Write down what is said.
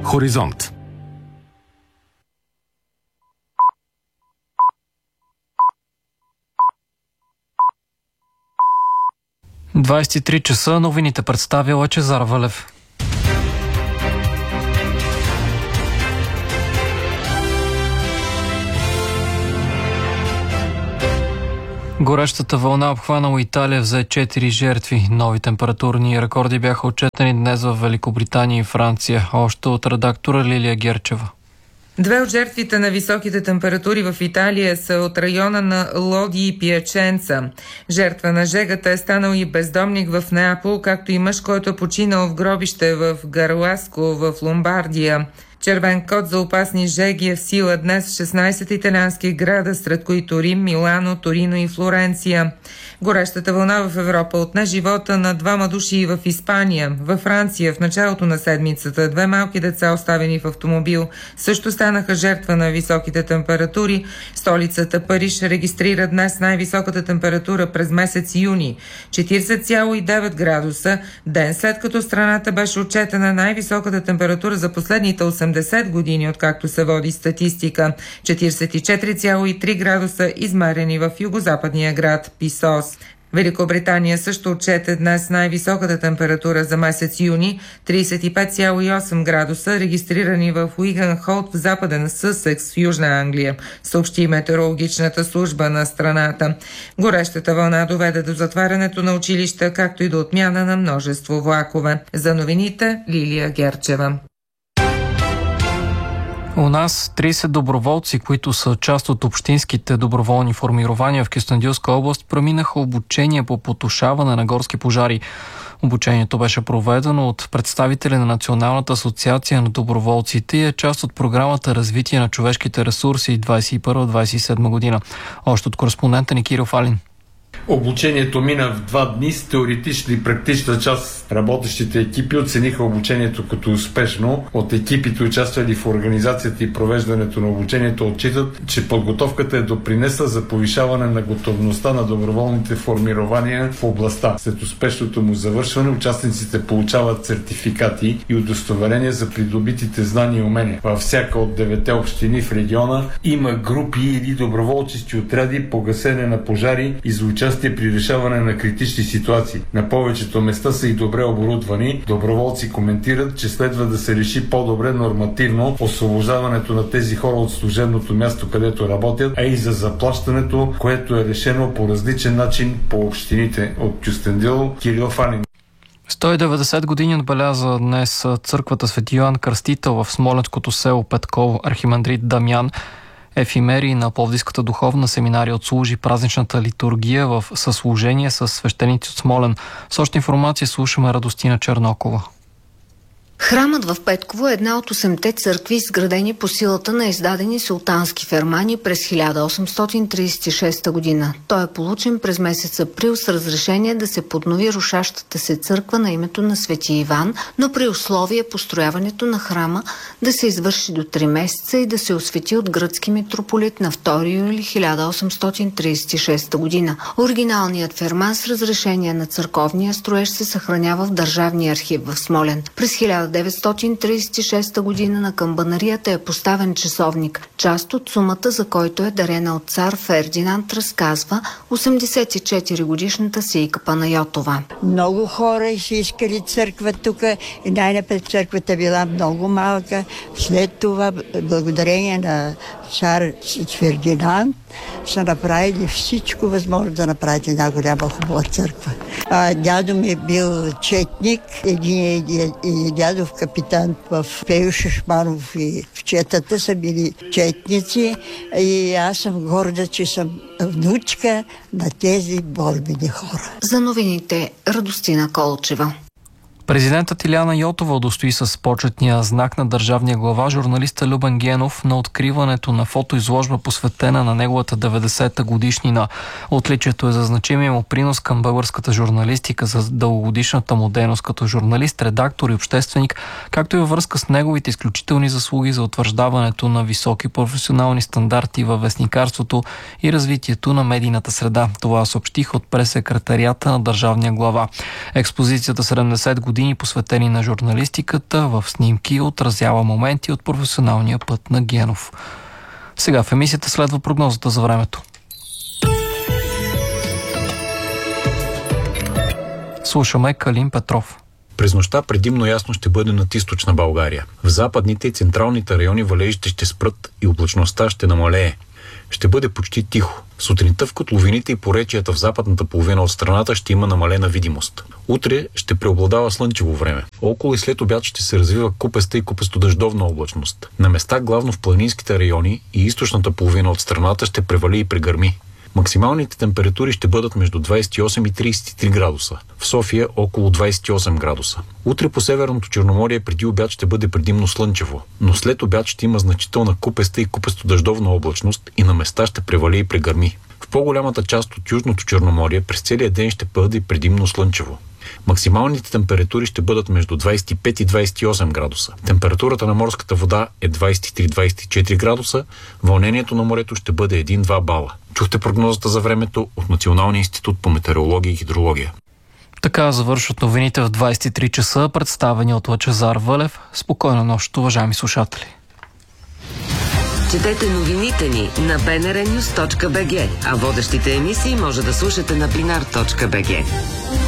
Хоризонт. – 23 часа, новините представя Лъчезар Валев. Горещата вълна, обхванала Италия, взе 4 жертви. Нови температурни рекорди бяха отчетени днес в Великобритания и Франция. Още от редактора Лилия Герчева. Две от жертвите на високите температури в Италия са от района на Лоди и Пиаченца. Жертва на жегата е станал и бездомник в Неапол, както и мъж, който е починал в гробище в Гарласко в Ломбардия. Червен код за опасни жеги е в сила днес в 16 италиански града, сред които Рим, Милано, Торино и Флоренция. Горещата вълна в Европа отне живота на 2 души и в Испания. Във Франция в началото на седмицата 2 малки деца, оставени в автомобил, също станаха жертва на високите температури. Столицата Париж регистрира днес най-високата температура през месец юни – 40,9 градуса, ден след като страната беше отчетена най-високата температура за последните 80 години, откакто се води статистика – 44,3 градуса, измерени в югозападния град Писос. Великобритания също отчете днес най-високата температура за месец юни – 35,8 градуса, регистрирани в Уигънхолд в западен Съсекс в Южна Англия, съобщи метеорологичната служба на страната. Горещата вълна доведе до затварянето на училища, както и до отмяна на множество влакове. За новините Лилия Герчева. У нас 30 доброволци, които са част от общинските доброволни формирования в Кюстендилска област, преминаха обучение по потушаване на горски пожари. Обучението беше проведено от представители на Националната асоциация на доброволците и е част от програмата Развитие на човешките ресурси 2021-2027 година. Още от кореспондента ни Кирил Фалин. Обучението мина в 2 дни с теоретична и практична част. Работещите екипи оцениха обучението като успешно. От екипите, участвали в организацията и провеждането на обучението, отчитат, че подготовката е допринесла за повишаване на готовността на доброволните формирования в областта. След успешното му завършване, участниците получават сертификати и удостоверения за придобитите знания и умения. Във всяка от 9 общини в региона има групи или доброволчески отряди по гасене на пожари и за участие при решаване на критични ситуации. На повечето места са и добре оборудвани. Доброволци коментират, че следва да се реши по-добре нормативно освобождаването на тези хора от служебното място, където работят, а и за заплащането, което е решено по различен начин по общините. От Кюстендил, Кирил Фалин. 190 години отбеляза днес църквата Свети Йоан Кръстител в смоленското село Петков. Архимандрит Дамян Ефимерий на Пловдивската духовна семинария отслужи празничната литургия в съслужение с свещеници от Смолен. С още информация слушаме Радостина Чернокова. Храмът в Петково е една от 8-те църкви, изградени по силата на издадени султански фермани през 1836 година. Той е получен през месец април с разрешение да се поднови рушащата се църква на името на Свети Иван, но при условие построяването на храма да се извърши до 3 месеца и да се освети от гръцки митрополит на 2 юли 1836 година. Оригиналният ферман с разрешение на църковния строеж се съхранява в Държавния архив в Смолян. През 1936 година на камбанарията е поставен часовник. Част от сумата, за който е дарена от цар Фердинанд, разказва 84-годишната Сейка Панайотова. Много хора си искали църква тук и най-напред църквата била много малка. След това, благодарение на цар Фердинанд, са направили всичко възможно да направят една голяма хубава църква. Дядо ми е бил четник, един дядов капитан в Пейо Шишманов и в четата са били четници и аз съм горда, че съм внучка на тези болбени хора. За новините Радостина Колчева. Президентът Илияна Йотова удостои с почетния знак на държавния глава журналиста Любен Генов на откриването на фотоизложба, посветена на неговата 90-та годишнина. Отличието е за значимия му принос към българската журналистика, за дългогодишната му дейност като журналист, редактор и общественик, както и във връзка с неговите изключителни заслуги за утвърждаването на високи професионални стандарти във вестникарството и развитието на медийната среда. Това съобщих от прес-секретарията на държавния глава. Експозицията 70 години години посветени на журналистиката, в снимки отразява моменти от професионалния път на Генов. Сега в емисията следва прогнозата за времето. Слушаме Калин Петров. През нощта предимно ясно ще бъде над източна България. В западните и централните райони валежите ще спрат и облачността ще намалее. Ще бъде почти тихо. Сутринта в котловините и поречията в западната половина от страната ще има намалена видимост. Утре ще преобладава слънчево време. Около и след обяд ще се развива купеста и купесто-дъждовна облачност. На места, главно в планинските райони и източната половина от страната, ще превали и прегърми. Максималните температури ще бъдат между 28 и 33 градуса. В София около 28 градуса. Утре по Северното Черноморие преди обяд ще бъде предимно слънчево, но след обяд ще има значителна купеста и купесто-дъждовна облачност и на места ще превали и прегърми. В по-голямата част от Южното Черноморие през целия ден ще бъде предимно слънчево. Максималните температури ще бъдат между 25 и 28 градуса. Температурата на морската вода е 23-24 градуса, вълнението на морето ще бъде 1-2 бала. Чухте прогнозата за времето от Националния институт по метеорология и хидрология. Така завършват новините в 23 часа, представени от Лъчезар Вълев. Спокойна нощ, уважаеми слушатели. Четете новините ни на bnrnews.bg, а водещите емисии може да слушате на binar.bg.